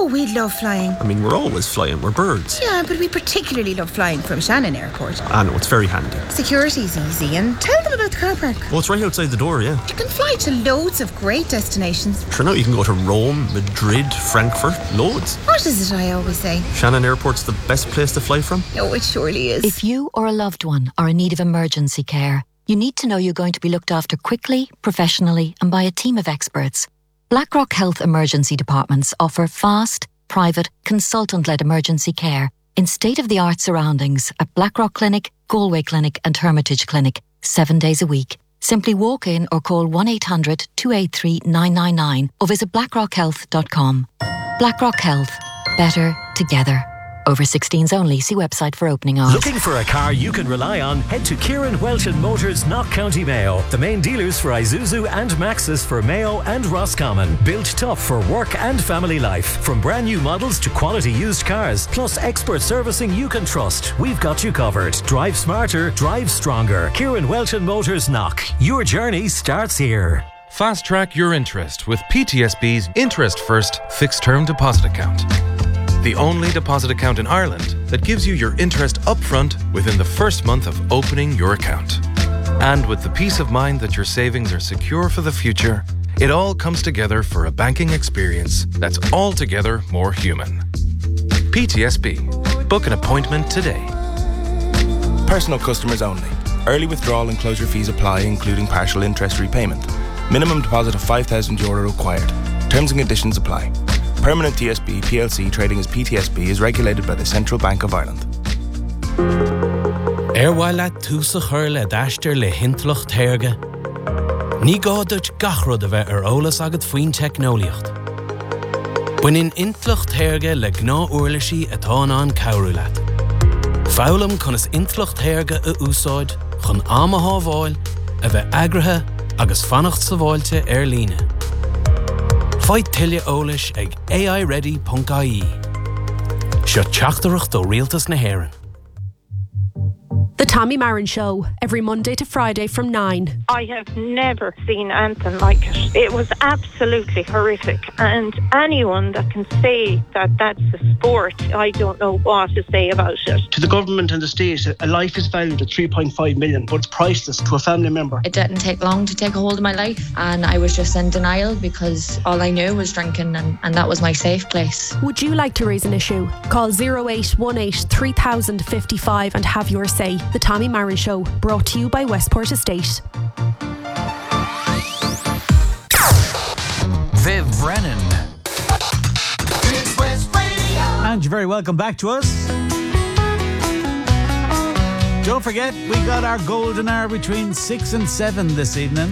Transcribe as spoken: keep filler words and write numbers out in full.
we'd love flying. I mean, we're always flying, we're birds. Yeah, but we particularly love flying from Shannon Airport. I know, it's very handy. Security's easy, and tell them about the car park. Oh, it's right outside the door, yeah. You can fly to loads of great destinations. Sure, now you can go to Rome, Madrid, Frankfurt, loads. What is it I always say? Shannon Airport's the best place to fly from. Oh, it surely is. If you or a loved one are in need of emergency care, you need to know you're going to be looked after quickly, professionally, and by a team of experts. BlackRock Health Emergency Departments offer fast, private, consultant-led emergency care in state-of-the-art surroundings at Blackrock Clinic, Galway Clinic and Hermitage Clinic, seven days a week. Simply walk in or call one eight hundred two eight three nine nine nine or visit blackrock health dot com. BlackRock Health. Better together. Over sixteens only. See website for opening hours. Looking for a car you can rely on? Head to Kieran Welch and Motors, Knock County Mayo. The main dealers for Isuzu and Maxus for Mayo and Roscommon. Built tough for work and family life. From brand new models to quality used cars, plus expert servicing you can trust. We've got you covered. Drive smarter, drive stronger. Kieran Welch and Motors, Knock. Your journey starts here. Fast track your interest with P T S B's Interest First Fixed Term Deposit Account. The only deposit account in Ireland that gives you your interest upfront within the first month of opening your account. And with the peace of mind that your savings are secure for the future, it all comes together for a banking experience that's altogether more human. P T S B. Book an appointment today. Personal customers only. Early withdrawal and closure fees apply, including partial interest repayment. Minimum deposit of five thousand euro required. Terms and conditions apply. Permanent T S B P L C trading as P T S B is regulated by the Central Bank of Ireland. Erwaila túsa chur le dáistear le hintloch térge. Ní gáideart gachrod a bheith ar ólas agad faoin technoliacht. Buinn intloch térge le gná uirlisí atá an cabhrú leat. Fálam chun is intloch térge a úsáid chun ama hábháil a bheith agrathe agus fannacht sa bháilte ar líne. Fáid tuile ólis ag A I ready dot I E. Seo teachtarach do rialtas na hÉireann. The Tommy Marin Show, every Monday to Friday from nine. I have never seen anything like it. It was absolutely horrific. And anyone that can say that that's a sport, I don't know what to say about it. To the government and the state, a life is valued at three point five million, but it's priceless to a family member. It didn't take long to take a hold of my life, and I was just in denial because all I knew was drinking, and, and that was my safe place. Would you like to raise an issue? Call zero eight one eight three thousand fifty-five and have your say. The Tommy Marin Show, brought to you by Westport Estate. Viv Brennan. And you're very welcome back to us. Don't forget, we got our golden hour between six and seven this evening.